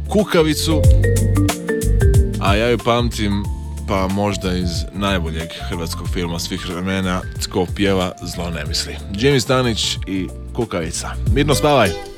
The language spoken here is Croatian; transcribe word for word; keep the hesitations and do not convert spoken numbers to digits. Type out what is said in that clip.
Kukavicu, a ja ju pamtim pa možda iz najboljeg hrvatskog filma svih vremena, Tko pjeva zlo ne misli. Jimmy Stanić i Kukavica. Mirno spavaj!